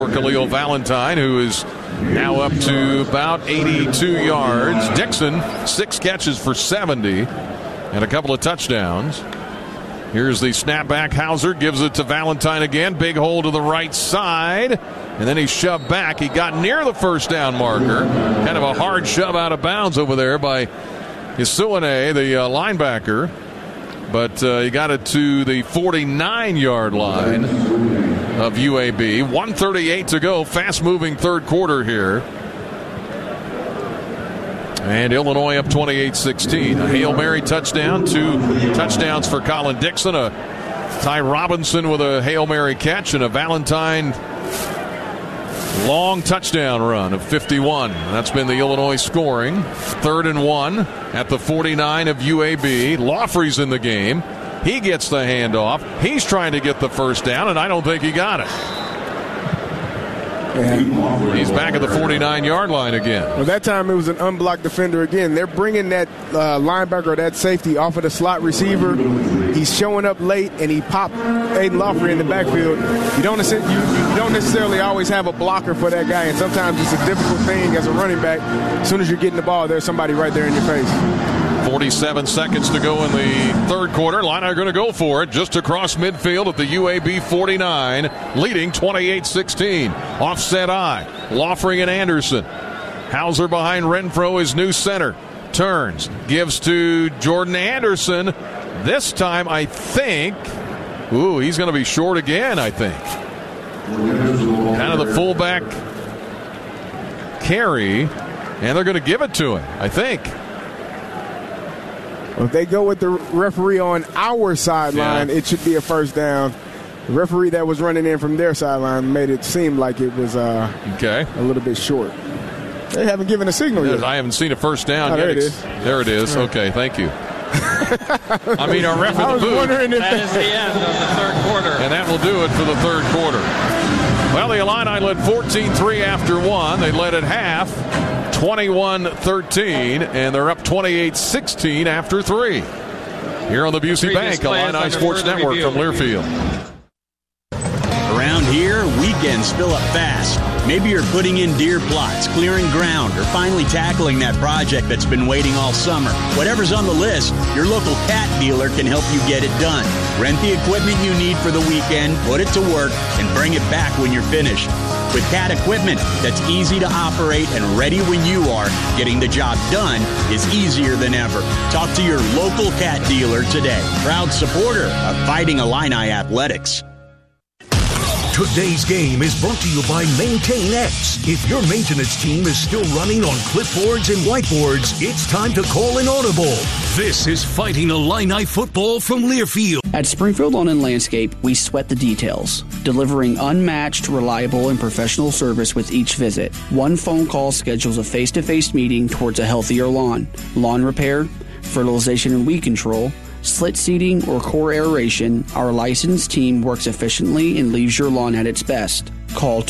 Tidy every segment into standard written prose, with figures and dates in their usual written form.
For Khalil Valentine, who is now up to about 82 yards. Dixon, 6 catches for 70 and a couple of touchdowns. Here's the snapback. Hauser gives it to Valentine again. Big hole to the right side. And then he shoved back. He got near the first down marker. Kind of a hard shove out of bounds over there by Isuane, the linebacker. But he got it to the 49-yard line of UAB. 1:38 to go. Fast-moving third quarter here. And Illinois up 28-16. A Hail Mary touchdown. 2 touchdowns for Colin Dixon. A Ty Robinson with a Hail Mary catch. And a Valentine long touchdown run of 51. That's been the Illinois scoring. 3rd and 1 at the 49 of UAB. Laughley's in the game. He gets the handoff. He's trying to get the first down, and I don't think he got it. Yeah. He's back at the 49-yard line again. Well, that time it was an unblocked defender again. They're bringing that linebacker or that safety off of the slot receiver. He's showing up late, and he popped Aiden Laughley in the backfield. You don't necessarily always have a blocker for that guy, and sometimes it's a difficult thing as a running back. As soon as you're getting the ball, there's somebody right there in your face. 47 seconds to go in the third quarter. Illini are going to go for it just across midfield at the UAB 49, leading 28-16. Offset eye. Laughley and Anderson. Hauser behind Renfro, his new center. Turns. Gives to Jordan Anderson. This time, I think, he's going to be short again, I think. Kind of the fullback carry, and they're going to give it to him, I think. Well, if they go with the referee on our sideline, It should be a first down. The referee that was running in from their sideline made it seem like it was a little bit short. They haven't given a signal yet. I haven't seen a first down yet. There it is. There it is. Okay, thank you. I mean, our ref in the booth. That is the end of the third quarter. And that will do it for the third quarter. Well, the Illini led 14-3 after 1. They led at half 21-13, and they're up 28-16 after 3. Here on the Busey Bank, Illini Sports Network from Learfield. Around here, weekends fill up fast. Maybe you're putting in deer plots, clearing ground, or finally tackling that project that's been waiting all summer. Whatever's on the list, your local Cat dealer can help you get it done. Rent the equipment you need for the weekend, put it to work, and bring it back when you're finished. With Cat equipment that's easy to operate and ready when you are, getting the job done is easier than ever. Talk to your local Cat dealer today. Proud supporter of Fighting Illini Athletics. Today's game is brought to you by MaintainX. If your maintenance team is still running on clipboards and whiteboards, it's time to call an audible. This is Fighting Illini football from Learfield. At Springfield Lawn and Landscape, we sweat the details, delivering unmatched, reliable, and professional service with each visit. One phone call schedules a face-to-face meeting towards a healthier lawn. Lawn repair, fertilization and weed control, slit seeding, or core aeration, our licensed team works efficiently and leaves your lawn at its best. Call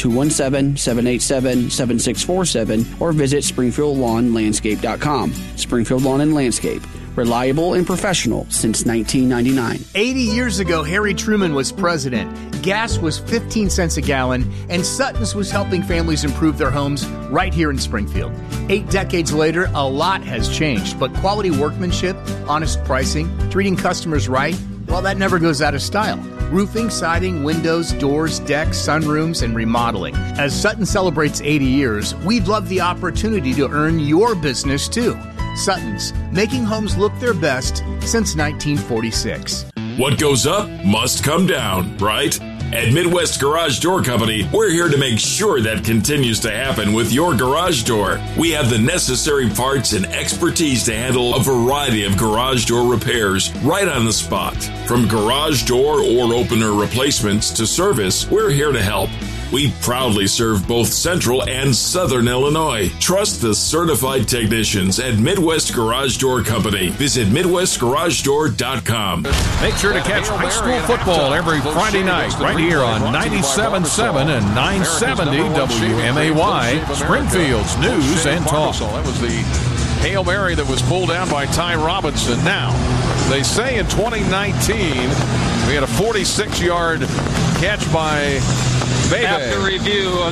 217-787-7647 or visit SpringfieldLawnLandscape.com. Springfield Lawn and Landscape. Reliable and professional since 1999. 80 years ago, Harry Truman was president. Gas was 15 cents a gallon, and Sutton's was helping families improve their homes right here in Springfield. 8 decades later, a lot has changed, but quality workmanship, honest pricing, treating customers right, well, that never goes out of style. Roofing, siding, windows, doors, decks, sunrooms, and remodeling. As Sutton celebrates 80 years, we'd love the opportunity to earn your business too. Sutton's, making homes look their best since 1946. What goes up must come down, right? At Midwest Garage Door Company, we're here to make sure that continues to happen with your garage door. We have the necessary parts and expertise to handle a variety of garage door repairs right on the spot. From garage door or opener replacements to service, we're here to help. We proudly serve both Central and Southern Illinois. Trust the certified technicians at Midwest Garage Door Company. Visit MidwestGarageDoor.com. Make sure to catch high school football every Friday night right here on 97.7 and 970 WMAY, Springfield's News and Talk. That was the Hail Mary that was pulled down by Ty Robinson. Now, they say in 2019, we had a 46-yard catch by Baby. after review